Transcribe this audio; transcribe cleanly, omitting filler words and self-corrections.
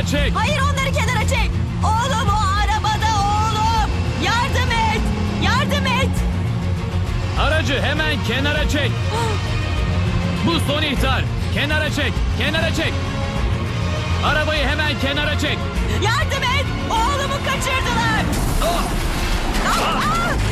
çek. Hayır, onları kenara çek. Oğlum o arabada oğlum. Yardım et. Yardım et. Aracı hemen kenara çek. Bu son ihtar. Kenara çek. Kenara çek. Arabayı hemen kenara çek. Yardım et. Oğlumu kaçırdılar. Ah!